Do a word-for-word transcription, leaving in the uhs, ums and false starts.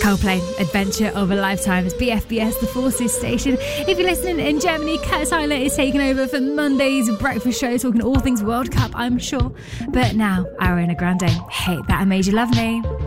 Coldplay, Adventure of a Lifetime. It's B F B S, the Forces station. If you're listening in Germany, Kat Tyler is taking over for Monday's breakfast show, talking all things World Cup, I'm sure. But now, Ariana Grande, Hate That I Made You Love Me.